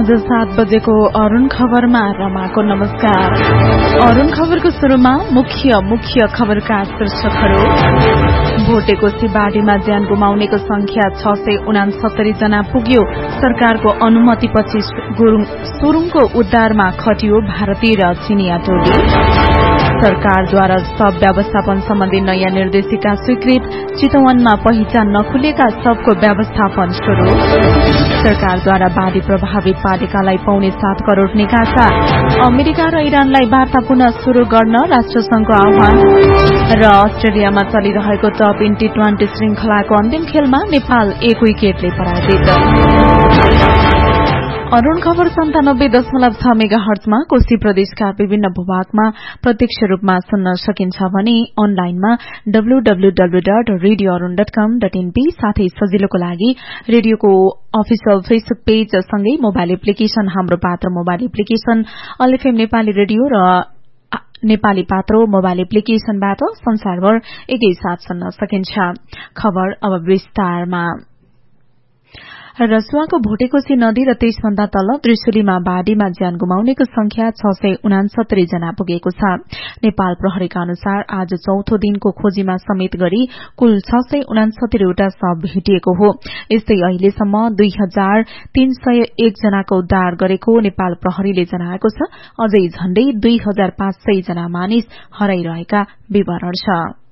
साँझ 7 बजेको अरुण खबरमा रमाको नमस्कार। अरुण खबरको शुरूमा मुख्य खबरका शीर्षकहरू। भोटेकोशी बाढ़ीमा ज्यान गुमाउनेको संख्या 669 जना पुग्यो। सरकारको अनुमतिपछि सुरुङको उद्धारमा खटियो भारतीय र चिनिया टोली। सरकारद्वारा शव व्यवस्थापन सम्बन्धी नयाँ निर्देशिका स्वीकृत। चितवनमा पहिचान नखुलेका शवको व्यवस्थापन शुरू। सरकारद्वारा बाढ़ी प्रभावित पालिकालाई 7.25 करोड़ निकासा। अमेरिका र इरानलाई वार्ता पुनः शुरू गर्न राष्ट्रसंघको आह्वान। र अस्ट्रेलियामा चलिरहेको टप T20 श्रृंखलाको अन्तिम खेलमा नेपाल 1 विकेटले पराजित। अरुण खबर 97.6 मेगाहर्ट्जमा कोशी प्रदेशका विभिन्न भूभागमा प्रत्यक्ष रूपमा सुन्न सकिन्छ भने अनलाइनमा www.radioarun.com.np साथै सजिलोको लागि रेडियोको अफिसियल फेसबुक पेज सँगै मोबाइल एप्लिकेशन हाम्रो पात्र mobile application all FM Nepali radio र नेपाली पात्रो मोबाइल एप्लिकेशनबाट संसारभर एकैसाथ सुन्न सकिन्छ। खबर अब विस्तारमा। रसुवाको भोटेकोशी नदी र त्यसभन्दा तल त्रिशुलीमा बाढ़ीमा ज्यान गुमाउनेको संख्या 669 जना पुगेको छ। नेपाल प्रहरीका अनुसार आज चौथो दिनको खोजीमा समेत गरी कुल 669 वटा शव भेटिएको हो। यस्तै अहिलेसम्म 2301 जनाको उद्धार गरेको नेपाल प्रहरीले जनाएको छ। अझै झण्डै 2500 जना मानिस हराइरहेका विवरण छ।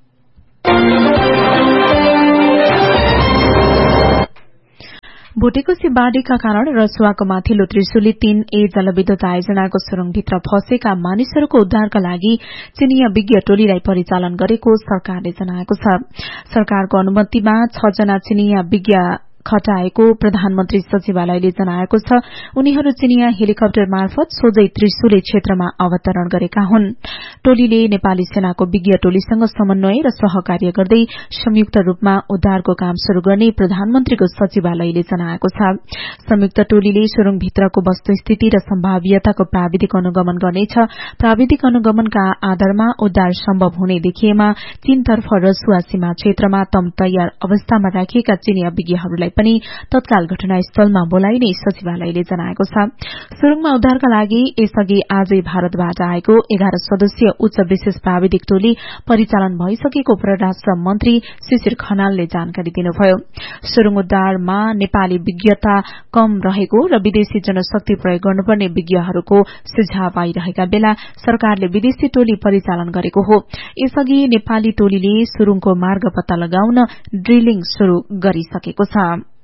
भोटेकोशी बाढ़ीका कारण रसुवाको माथिल्लो त्रिशुली 3A जलविद्युत आयोजनाको सुरुङभित्र फँसेका मानिसहरूको उद्धारका लागि चिनिया विज्ञ टोलीलाई परिचालन गरेको सरकारले जनाएको छ। सरकारको अनुमतिमा 6 जना चिनिया विज्ञ खटाएको प्रधानमन्त्री सचिवालयले जनाएको छ। उनीहरू चिनिया हेलिकप्टर मार्फत सोझै त्रिशुली क्षेत्रमा अवतरण गरेका हुन्। टोलीले नेपाली सेनाको विज्ञ टोलीसँग समन्वय र सहकार्य गर्दै संयुक्त रूपमा उद्धारको काम शुरू गर्ने प्रधानमन्त्रीको सचिवालयले जनाएको छ। संयुक्त टोलीले सुरुङभित्रको वस्तुस्थिति र सम्भाव्यताको प्राविधिक अनुगमन गर्नेछ। प्राविधिक अनुगमनका आधारमा उद्धार सम्भव हुने देखिएमा चीनतर्फ रसुवा सीमा क्षेत्रमा तम तयार अवस्थामा राखिएका चिनिया विज्ञहरूलाई पनि तत्काल घटनास्थलमा बोलाइने सचिवालयले जनाएको छ। सुरुङमा उद्धारका लागि यसअघि आजै भारतबाट आएको 11 सदस्यीय उच्च विशेष प्राविधिक टोली परिचालन भइसकेको परराष्ट्र मन्त्री शिशिर खनालले जानकारी दिनुभयो। सुरुङ उद्धारमा नेपाली विज्ञता कम रहेको र विदेशी जनशक्ति प्रयोग गर्नुपर्ने विज्ञहरूको सुझाव आइरहेका बेला सरकारले विदेशी टोली परिचालन गरेको हो। यसअघि नेपाली टोलीले सुरुङको मार्ग पत्ता लगाउन ड्रिलिङ शुरू गरिसकेको छ।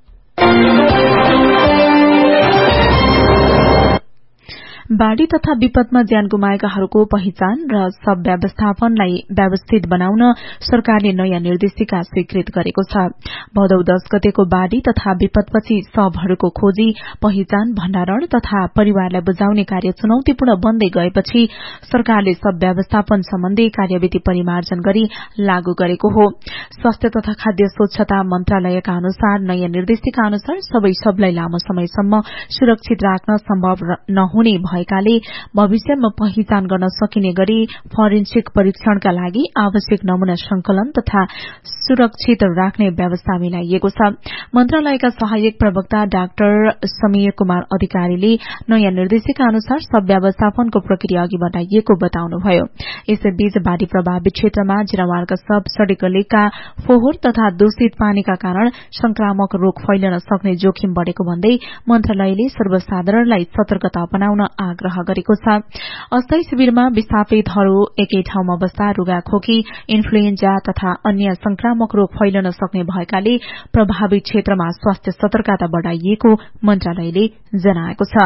बाढ़ी तथा विपदमा ज्यान गुमाएकाहरूको पहिचान र शव व्यवस्थापनलाई व्यवस्थित बनाउन सरकारले नयाँ निर्देशिका स्वीकृत गरेको छ। भदौ 10 गतेको बाढ़ी तथा विपदपछि शवहरूको खोजी पहिचान भण्डारण तथा परिवारलाई बुझाउने कार्य चुनौतीपूर्ण बन्दै गएपछि सरकारले शव व्यवस्थापन सम्बन्धी कार्यविधि परिमार्जन गरी लागू गरेको हो। स्वास्थ्य तथा खाद्य स्वच्छता मन्त्रालयका अनुसार नयाँ निर्देशिका अनुसार सबै शवलाई लामो समयसम्म सुरक्षित राख्न सम्भव नहुने भएकाले भविष्यमा पहिचान गर्न सकिने गरी फोरेन्सिक परीक्षणका लागि आवश्यक नमूना संकलन तथा सुरक्षित राख्ने व्यवस्था मिलाइएको छ। मन्त्रालयका सहायक प्रवक्ता डाक्टर समीर कुमार अधिकारीले नयाँ निर्देशिका अनुसार शव व्यवस्थापनको प्रक्रिया अघि बढ़ाइएको बताउनुभयो। यसैबीच बाढ़ी प्रभावित क्षेत्रमा जिरावारका शव सडेगलेका फोहोर तथा दूषित पानीका कारण संक्रामक रोग फैलन सक्ने जोखिम बढ़ेको भन्दै मन्त्रालयले सर्वसाधारणलाई सतर्कता अपनाउन आग्रह गरेको छ। अस्थायी शिविरमा विस्थापितहरू एकै ठाउँमा बस्दा रुगाखोकी इन्फ्लुएन्जा तथा अन्य संक्रामक रोग फैलन सक्ने भएकाले प्रभावित क्षेत्रमा स्वास्थ्य सतर्कता बढ़ाइएको मन्त्रालयले जनाएको छ।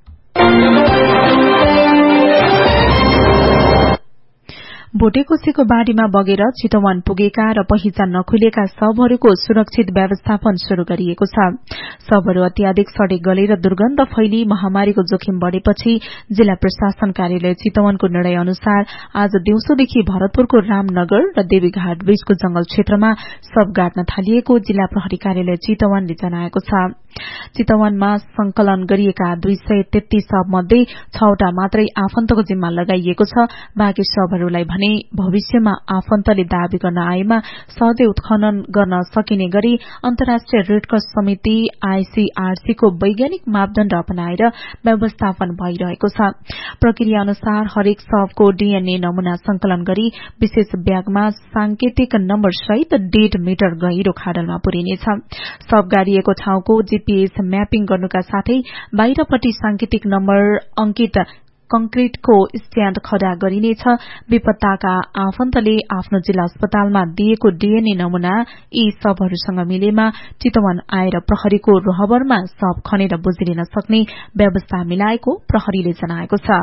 भोटेकोशीको बाढ़ीमा बगेर चितवन पुगेका र पहिचान नखुलेका शवहरूको सुरक्षित व्यवस्थापन शुरू गरिएको छ। शवहरू अत्याधिक सडे गले र दुर्गन्ध फैली महामारीको जोखिम बढ़ेपछि जिल्ला प्रशासन कार्यालय चितवनको निर्णय अनुसार आज दिउँसोदेखि भरतपुरको रामनगर र देवीघाट बीचको जंगल क्षेत्रमा शव गाड्न थालिएको जिल्ला प्रहरी कार्यालय चितवनले जनाएको छ। चितवनमा संकलन गरिएका 233 शव मध्ये 6वटा मात्रै आफन्तको जिम्मा लगाइएको छ। बाँकी शवहरूलाई भने भविष्यमा आफन्तले दावी गर्न आएमा सहजै उत्खनन गर्न सकिने गरी अन्तर्राष्ट्रिय रेडक्रस समिति ICRC को वैज्ञानिक मापदण्ड अपनाएर व्यवस्थापन भइरहेको छ। प्रक्रिया अनुसार हरेक शवको DNA नमूना संकलन गरी विशेष ब्यागमा सांकेतिक नम्बर सहित 1.5 मिटर गहिरो खाडलमा पुरिनेछ। शव गाडिएको ठाउँको GPS म्यापिङ गर्नुका साथै बाहिरपट्टि सांकेतिक नम्बर अंकित कंक्रिटको स्ट्याण्ड खड़ा गरिनेछ। विपत्ताका आफन्तले आफ्नो जिल्ला अस्पतालमा दिएको DNA नमूना यी शवहरूसँग मिलेमा चितवन आएर प्रहरीको रोहबरमा शव खनेर बुझी लिन सक्ने व्यवस्था मिलाएको प्रहरीले जनाएको छ।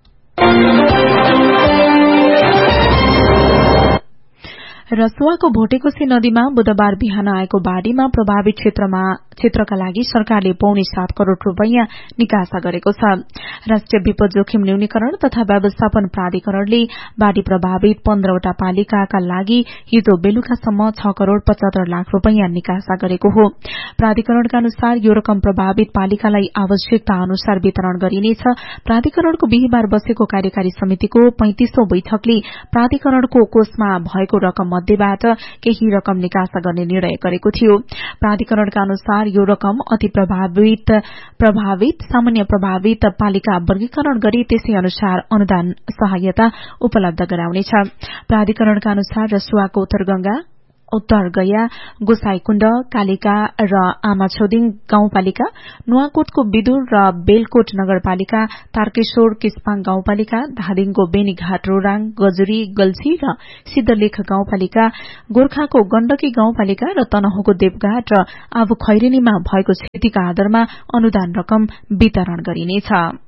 रसुवाको भोटेकोशी नदीमा बुधबार बिहान आएको बाढ़ीमा प्रभावित क्षेत्रका लागि सरकारले 7.25 करोड़ रूपैयाँ निकासा गरेको छ। राष्ट्रिय विपद जोखिम न्यूनीकरण तथा व्यवस्थापन प्राधिकरणले बाढ़ी प्रभावित 15वटा पालिकाका लागि हिजो बेलुकासम्म 6 करोड़ 75 लाख रूपैयाँ निकासा गरेको हो। प्राधिकरणका अनुसार यो रकम प्रभावित पालिकालाई आवश्यकता अनुसार वितरण गरिनेछ। प्राधिकरणको बिहीबार बसेको कार्यकारी समितिको 35औं बैठकले प्राधिकरणको कोषमा भएको रकम मध्येबाट केही रकम निकासा गर्ने निर्णय गरेको थियो। प्राधिकरणका अनुसार यो रकम अति प्रभावित सामान्य प्रभावित पालिका वर्गीकरण गरी त्यसै अनुसार अनुदान सहायता उपलब्ध गराउनेछ। प्राधिकरणका अनुसार रसुवाको उत्तरगया, गोसाईकुण्ड, कालिका र आमाछोदिङ गाउँपालिका, नुवाकोटको विदुर र बेलकोट नगरपालिका, तारकेश्वर किस्पाङ गाउँपालिका, धादिङको बेनीघाट रोराङ, गजुरी, गल्छी र सिद्धलेख गाउँपालिका, गोर्खाको गण्डकी गाउँपालिका र तनहुँको देवघाट र आबु खैरेनीमा भएको क्षतिका आधारमा अनुदान रकम वितरण गरिनेछ।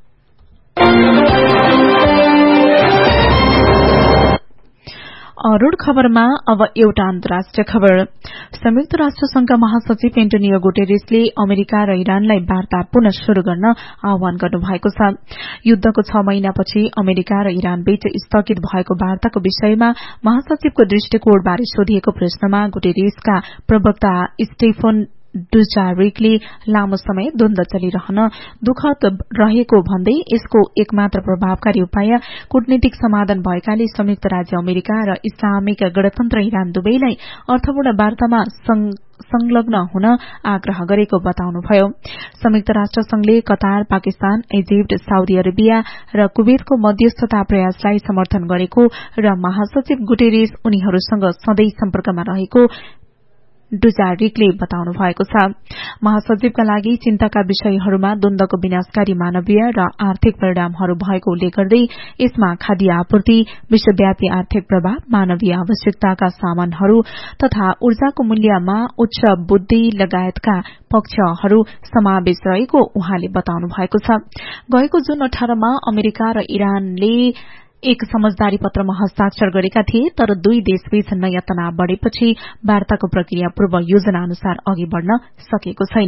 अरूण खबरमा अब एउटा अन्तर्राष्ट्रिय खबर। संयुक्त राष्ट्र संघका महासचिव एन्टोनियो गुटेरेसले अमेरिका र इरानलाई वार्ता पुनः शुरू गर्न आह्वान गर्नुभएको छ। युद्धको 6 महिनापछि अमेरिका र इरानबीच स्थगित भएको वार्ताको विषयमा महासचिवको दृष्टिकोणबारे सोधिएको प्रश्नमा गुटेरेसका प्रवक्ता स्टेफन डुजारिकले लामो समय द्वन्द चलिरहन दुखद रहेको भन्दै यसको एकमात्र प्रभावकारी उपाय कूटनीतिक समाधान भएकाले संयुक्त राज्य अमेरिका र इस्लामिक गणतन्त्र इरान दुवैलाई अर्थपूर्ण वार्तामा संलग्न हुन आग्रह गरेको बताउनुभयो। संयुक्त राष्ट्र संघले Qatar, Pakistan, Egypt, Saudi Arabia र कुवेतको मध्यस्थता प्रयासलाई समर्थन गरेको र महासचिव गुटेरेस उनीहरूसँग सधैं सम्पर्कमा रहेको डुजारिकले बताउनु भएको छ। महासचिवका लागि चिन्ताका विषयहरूमा द्वन्द्वको विनाशकारी मानवीय र आर्थिक परिणामहरू भएको उल्लेख गर्दै यसमा खाद्य आपूर्ति, विश्वव्यापी आर्थिक प्रभाव, मानवीय आवश्यकताका सामानहरू तथा ऊर्जाको मूल्यमा उच्च वृद्धि लगायतका पक्षहरू समावेश रहेको उहाँले बताउनु भएको छ। गएको जुन 18 मा अमेरिका र इरानले एक समझदारी पत्रमा हस्ताक्षर गरेका थिए, तर दुई देशबीच नयाँ तनाव बढ़ेपछि वार्ताको प्रक्रिया पूर्व योजना अनुसार अघि बढ़न सकेको छैन।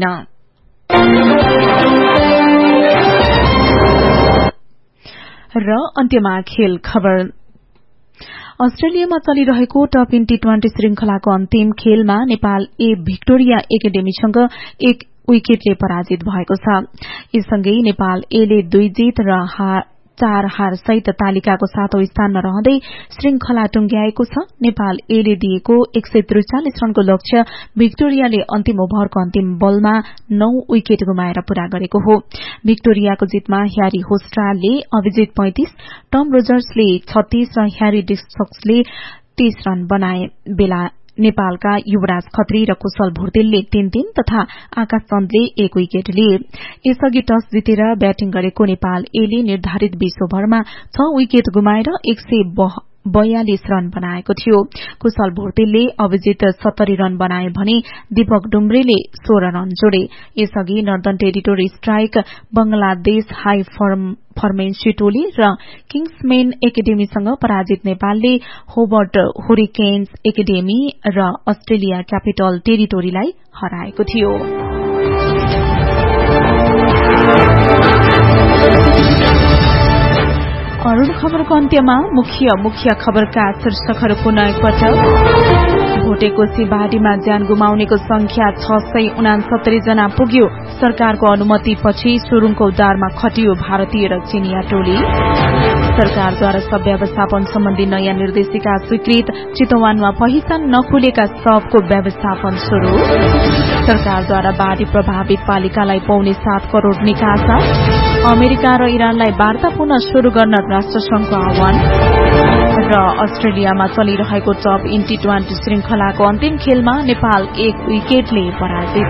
र अन्त्यमा खेल खबर। अस्ट्रेलियामा चलिरहेको टप 20 श्रृंखलाको अन्तिम खेलमा नेपाल भिक्टोरिया एकाडेमीसँग 1 विकेटले पराजित भएको छ। यससँगै नेपाल ले 2 जित र 4 हार सहित तालिकाको 7औं स्थानमा रहँदै श्रृंखला टुंग्याएको छ। नेपाल ले दिएको 143 रनको लक्ष्य भिक्टोरियाले अन्तिम ओभरको अन्तिम बलमा 9 विकेट गुमाएर पूरा गरेको हो। भिक्टोरियाको जितमा ह्यारी होस्ट्राले अभिजित 35, टम रोजर्सले 36 र ह्यारी डिस्कसले 30 रन बनाए। बेला नेपालका युवराज खत्री र कुशल भुर्तेलले 3-3 तथा आकाश चन्दले 1 विकेट लिए। यसअघि टस जितेर ब्याटिङ गरेको नेपाल ले निर्धारित 20 ओभरमा 6 विकेट गुमाएर 142 रन बनाएको थियो। कुशल भुर्तेलले अभिजित 70 रन बनाए भने दीपक डुम्रेले 16 रन जोडे। यसअघि northern territory strike, Bangladesh high फर्मेन्सी टोली र किङ्समेन एकाडेमीसँग पराजित नेपालले होबर्ट हुरिकेन्स एकाडेमी र अस्ट्रेलिया क्यापिटल टेरिटोरीलाई हराएको थियो। अरूण खबरको अन्त्यमा मुख्य खबरका शीर्षकहरू पुनः एकपटक। भोटेकोशी बाढीमा ज्यान गुमाउनेको संख्या 669 जना पुग्यो। सरकारको अनुमतिपछि सुरुङको उद्धारमा खटियो भारतीय र चिनिया टोली। सरकारद्वारा शव व्यवस्थापन सम्बन्धी नयाँ निर्देशिका स्वीकृत। चितवनमा पहिचान नखुलेका शवको व्यवस्थापन शुरू। सरकारद्वारा बाढी प्रभावित पालिकालाई पाउने 7 करोड़ निकासा। अमेरिका र इरानलाई वार्ता पुनः शुरू गर्न राष्ट्रसंघको आह्वान। र अस्ट्रेलियामा चलिरहेको टप T20 श्रृंखलाको अन्तिम खेलमा नेपाल 1 विकेटले पराजित।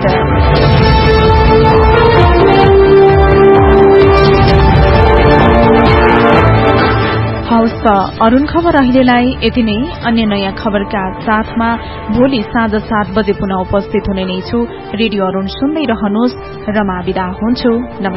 हवस् त अरूण खबर अहिलेलाई यति नै। अन्य नयाँ खबरका साथमा भोलि साँझ 7 बजे पुनः उपस्थित हुने नै छु। रेडियो अरूण सुन्दै रहनुहोस्। रमा बिदा हुन्छु।